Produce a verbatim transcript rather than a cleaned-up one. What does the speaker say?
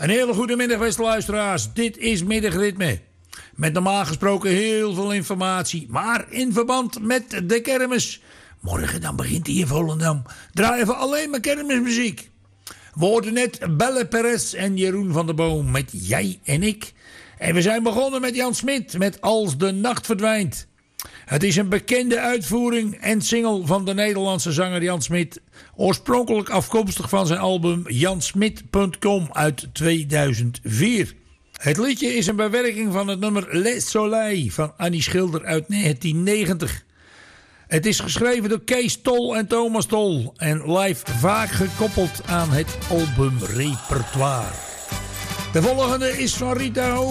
Een hele goede middag, beste luisteraars. Dit is Middagritme. Met normaal gesproken heel veel informatie, maar in verband met de kermis. Morgen dan begint hij in Volendam. Draaien we alleen maar kermismuziek. We hoorden net Belle Perez en Jeroen van der Boom met Jij en Ik. En we zijn begonnen met Jan Smit met Als de Nacht Verdwijnt. Het is een bekende uitvoering en single van de Nederlandse zanger Jan Smit. Oorspronkelijk afkomstig van zijn album jan smit punt com uit tweeduizend vier. Het liedje is een bewerking van het nummer Le Soleil van Annie Schilder uit negentien negentig. Het is geschreven door Kees Tol en Thomas Tol en live vaak gekoppeld aan het albumrepertoire. De volgende is van Rita Ho.